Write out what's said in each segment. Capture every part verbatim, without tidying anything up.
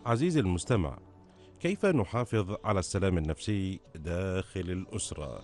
عزيزي المستمع، كيف نحافظ على السلام النفسي داخل الأسرة؟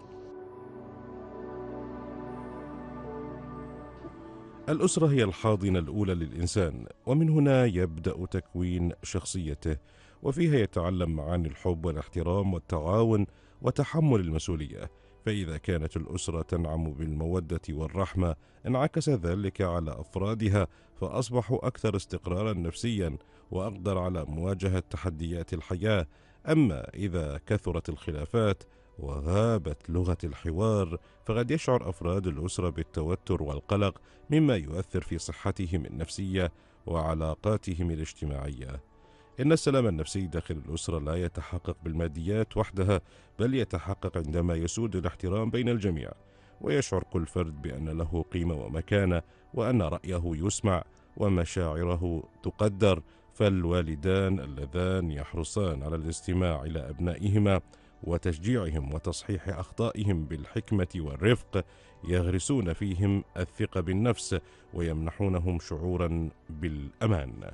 الأسرة هي الحاضنة الأولى للإنسان، ومن هنا يبدأ تكوين شخصيته، وفيها يتعلم معاني الحب والاحترام والتعاون وتحمل المسؤولية. فإذا كانت الأسرة تنعم بالمودة والرحمة، انعكس ذلك على أفرادها، فأصبحوا أكثر استقرارا نفسيا وأقدر على مواجهة تحديات الحياة. أما إذا كثرت الخلافات وغابت لغة الحوار، فقد يشعر أفراد الأسرة بالتوتر والقلق، مما يؤثر في صحتهم النفسية وعلاقاتهم الاجتماعية. إن السلام النفسي داخل الأسرة لا يتحقق بالماديات وحدها، بل يتحقق عندما يسود الاحترام بين الجميع، ويشعر كل فرد بأن له قيمة ومكانة، وأن رأيه يسمع ومشاعره تقدر. فالوالدان اللذان يحرصان على الاستماع إلى أبنائهما وتشجيعهم وتصحيح أخطائهم بالحكمة والرفق، يغرسون فيهم الثقة بالنفس ويمنحونهم شعورا بالأمان.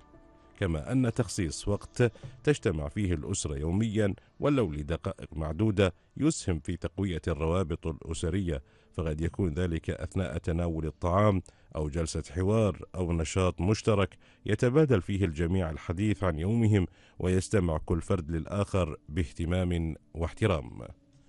كما أن تخصيص وقت تجتمع فيه الأسرة يوميا ولو لدقائق معدودة يسهم في تقوية الروابط الأسرية، فقد يكون ذلك أثناء تناول الطعام أو جلسة حوار أو نشاط مشترك يتبادل فيه الجميع الحديث عن يومهم، ويستمع كل فرد للآخر باهتمام واحترام.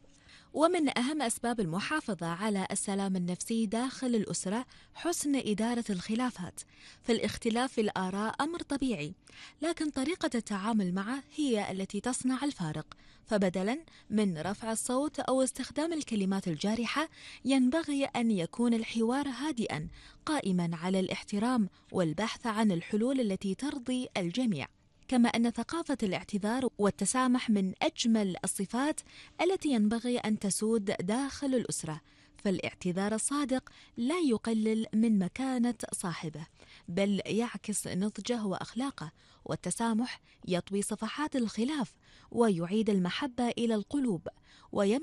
ومن أهم أسباب المحافظة على السلام النفسي داخل الأسرة حسن إدارة الخلافات. فالاختلاف في الآراء أمر طبيعي، لكن طريقة التعامل معه هي التي تصنع الفارق. فبدلاً من رفع الصوت أو استخدام الكلمات الجارحة، ينبغي أن يكون الحوار هادئاً قائماً على الاحترام والبحث عن الحلول التي ترضي الجميع. كما أن ثقافة الاعتذار والتسامح من أجمل الصفات التي ينبغي أن تسود داخل الأسرة. فالاعتذار الصادق لا يقلل من مكانة صاحبه، بل يعكس نضجه وأخلاقه. والتسامح يطوي صفحات الخلاف ويعيد المحبة إلى القلوب، ويمنع